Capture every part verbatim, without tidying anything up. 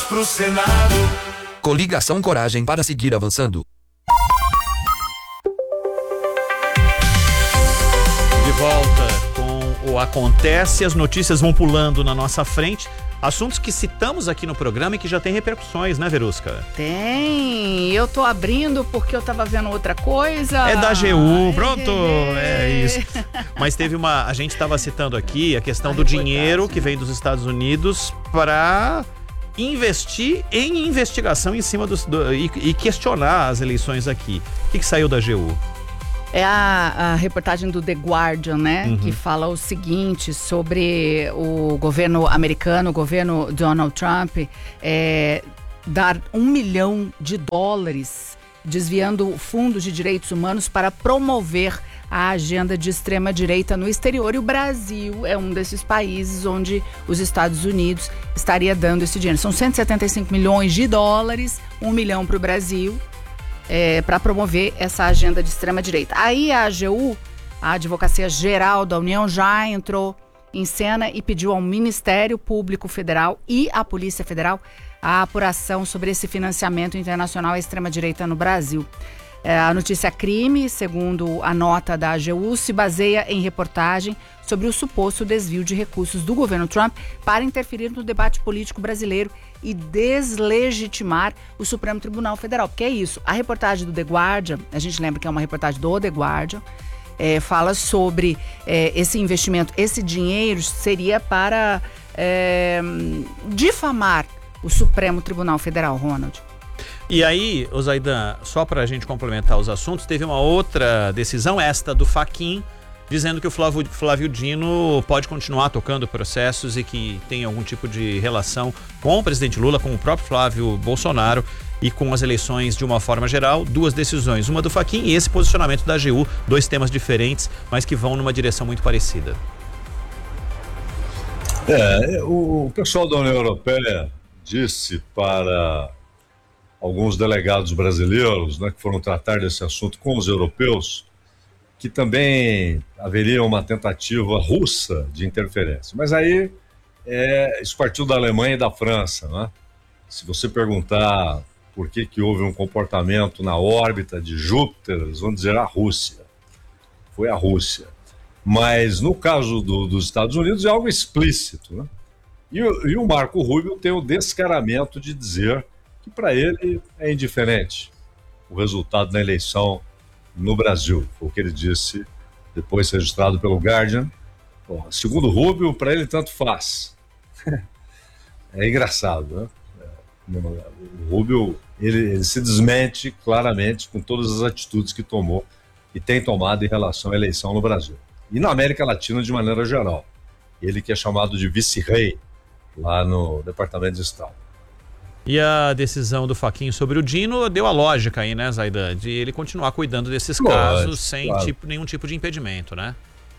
pro Senado. Coligação Coragem para seguir avançando. De volta com o Acontece, as notícias vão pulando na nossa frente. Assuntos que citamos aqui no programa e que já tem repercussões, né, Verusca? Tem, eu tô abrindo porque eu tava vendo outra coisa. É da A G U, pronto, é isso. Mas teve uma, a gente estava citando aqui a questão a do reportagem. Dinheiro que vem dos Estados Unidos para investir em investigação em cima dos, do, e, e questionar as eleições aqui. O que, que saiu da A G U? É a, a reportagem do The Guardian, né? Uhum. Que fala o seguinte sobre o governo americano, o governo Donald Trump, é, dar um milhão de dólares desviando fundos de direitos humanos para promover a agenda de extrema-direita no exterior. E o Brasil é um desses países onde os Estados Unidos estaria dando esse dinheiro. São cento e setenta e cinco milhões de dólares, um milhão para o Brasil. É, para promover essa agenda de extrema-direita. Aí a A G U, a Advocacia Geral da União, já entrou em cena e pediu ao Ministério Público Federal e à Polícia Federal a apuração sobre esse financiamento internacional à extrema-direita no Brasil. É, a notícia crime, segundo a nota da A G U, se baseia em reportagem sobre o suposto desvio de recursos do governo Trump para interferir no debate político brasileiro e deslegitimar o Supremo Tribunal Federal. Porque é isso, a reportagem do The Guardian, a gente lembra que é uma reportagem do The Guardian, é, fala sobre é, esse investimento, esse dinheiro seria para é, difamar o Supremo Tribunal Federal, Ronald. E aí, Zaidan, só para a gente complementar os assuntos, teve uma outra decisão, esta do Fachin, dizendo que o Flávio, Flávio Dino pode continuar tocando processos e que tem algum tipo de relação com o presidente Lula, com o próprio Flávio Bolsonaro e com as eleições de uma forma geral. Duas decisões, uma do Fachin e esse posicionamento da A G U, dois temas diferentes, mas que vão numa direção muito parecida. É, o pessoal da União Europeia disse para alguns delegados brasileiros, né, que foram tratar desse assunto com os europeus, que também haveria uma tentativa russa de interferência. Mas aí, é, isso partiu da Alemanha e da França, né? Se você perguntar por que, que houve um comportamento na órbita de Júpiter, eles vão dizer a Rússia. Foi a Rússia. Mas no caso do, dos Estados Unidos é algo explícito, né? E, e o Marco Rubio tem o descaramento de dizer que para ele é indiferente o resultado da eleição no Brasil. Foi o que ele disse, depois registrado pelo Guardian. Bom, segundo o Rubio, para ele tanto faz. É engraçado, né? O Rubio, ele, ele se desmente claramente com todas as atitudes que tomou e tem tomado em relação à eleição no Brasil. E na América Latina de maneira geral. Ele que é chamado de vice-rei lá no Departamento de Estado. E a decisão do Fachin sobre o Dino deu a lógica aí, né, Zaidan, de ele continuar cuidando desses Lógico, casos sem claro. tipo, nenhum tipo de impedimento, né?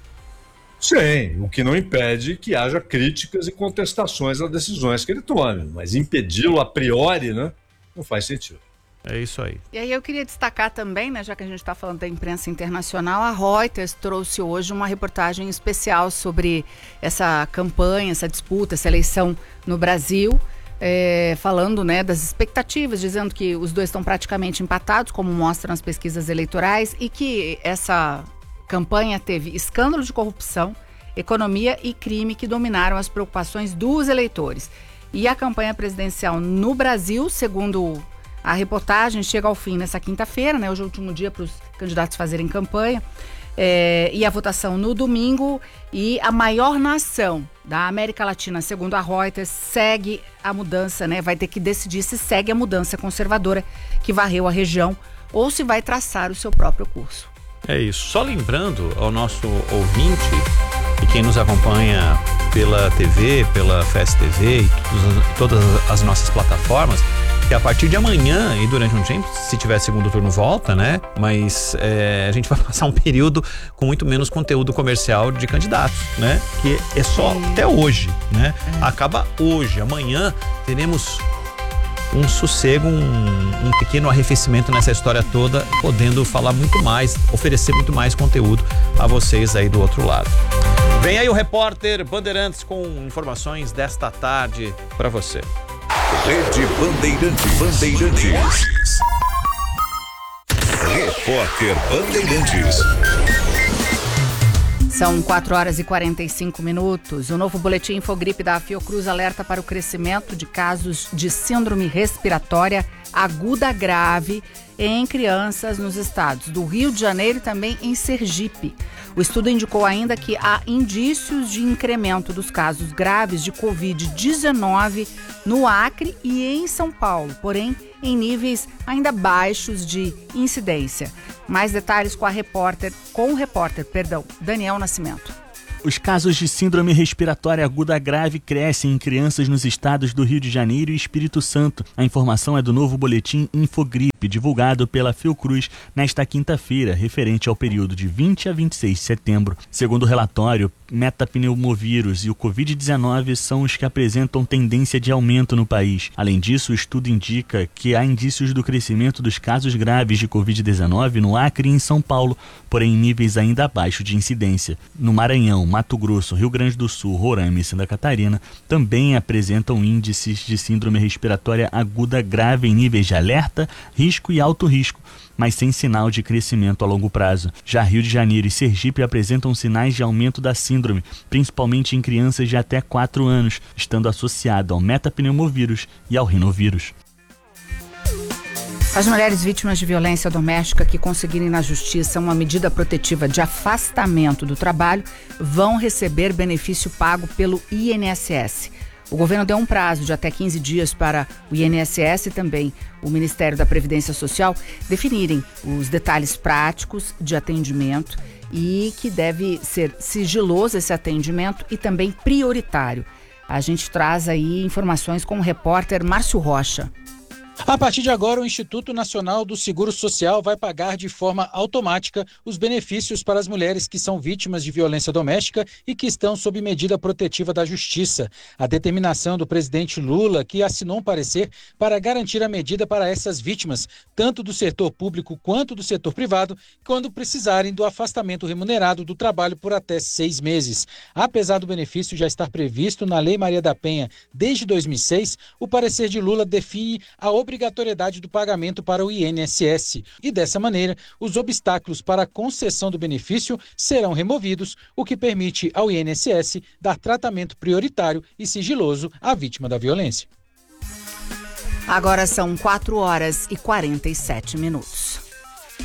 Sim, o que não impede que haja críticas e contestações às decisões que ele tome, mas impedi-lo a priori, né, não faz sentido. É isso aí. E aí eu queria destacar também, né, já que a gente está falando da imprensa internacional, a Reuters trouxe hoje uma reportagem especial sobre essa campanha, essa disputa, essa eleição no Brasil. É, falando, né, das expectativas, dizendo que os dois estão praticamente empatados, como mostram as pesquisas eleitorais, e que essa campanha teve escândalo de corrupção, economia e crime que dominaram as preocupações dos eleitores. E a campanha presidencial no Brasil, segundo a reportagem, chega ao fim nessa quinta-feira, né, hoje é o último dia para os candidatos fazerem campanha. É, e a votação no domingo, e a maior nação da América Latina, segundo a Reuters, segue a mudança, né? Vai ter que decidir se segue a mudança conservadora que varreu a região ou se vai traçar o seu próprio curso. É isso. Só lembrando ao nosso ouvinte e quem nos acompanha pela T V, pela F E S T V e todas as nossas plataformas, que a partir de amanhã e durante um tempo, se tiver segundo turno, volta, né? Mas é, a gente vai passar um período com muito menos conteúdo comercial de candidatos, né? Que é só Sim. até hoje, né? É. Acaba hoje. Amanhã teremos um sossego, um, um pequeno arrefecimento nessa história toda, podendo falar muito mais, oferecer muito mais conteúdo a vocês aí do outro lado. Vem aí o repórter Bandeirantes com informações desta tarde para você. Rede Bandeirantes. Bandeirantes. Repórter Bandeirantes. São quatro horas e quarenta e cinco minutos. O novo boletim Infogripe da Fiocruz alerta para o crescimento de casos de síndrome respiratória aguda grave em crianças nos estados do Rio de Janeiro e também em Sergipe. O estudo indicou ainda que há indícios de incremento dos casos graves de covid dezenove no Acre e em São Paulo, porém em níveis ainda baixos de incidência. Mais detalhes com a repórter, com o repórter, perdão, Daniel Nascimento. Os casos de síndrome respiratória aguda grave crescem em crianças nos estados do Rio de Janeiro e Espírito Santo. A informação é do novo boletim Infogripe, divulgado pela Fiocruz nesta quinta-feira, referente ao período de vinte a vinte e seis de setembro. Segundo o relatório, metapneumovírus e o covid dezenove são os que apresentam tendência de aumento no país. Além disso, o estudo indica que há indícios do crescimento dos casos graves de covid dezenove no Acre e em São Paulo, porém em níveis ainda abaixo de incidência. No Maranhão, Mato Grosso, Rio Grande do Sul, Roraima e Santa Catarina também apresentam índices de síndrome respiratória aguda grave em níveis de alerta, risco e alto risco, mas sem sinal de crescimento a longo prazo. Já Rio de Janeiro e Sergipe apresentam sinais de aumento da síndrome, principalmente em crianças de até quatro anos, estando associado ao metapneumovírus e ao rinovírus. As mulheres vítimas de violência doméstica que conseguirem na justiça uma medida protetiva de afastamento do trabalho vão receber benefício pago pelo I N S S. O governo deu um prazo de até quinze dias para o I N S S e também o Ministério da Previdência Social definirem os detalhes práticos de atendimento e que deve ser sigiloso esse atendimento e também prioritário. A gente traz aí informações com o repórter Márcio Rocha. A partir de agora, o Instituto Nacional do Seguro Social vai pagar de forma automática os benefícios para as mulheres que são vítimas de violência doméstica e que estão sob medida protetiva da Justiça. A determinação do presidente Lula, que assinou um parecer para garantir a medida para essas vítimas, tanto do setor público quanto do setor privado, quando precisarem do afastamento remunerado do trabalho por até seis meses. Apesar do benefício já estar previsto na Lei Maria da Penha desde dois mil e seis, o parecer de Lula define a obrigatoriedade obrigatoriedade do pagamento para o I N S S e, dessa maneira, os obstáculos para a concessão do benefício serão removidos, o que permite ao I N S S dar tratamento prioritário e sigiloso à vítima da violência. Agora são quatro horas e quarenta e sete minutos.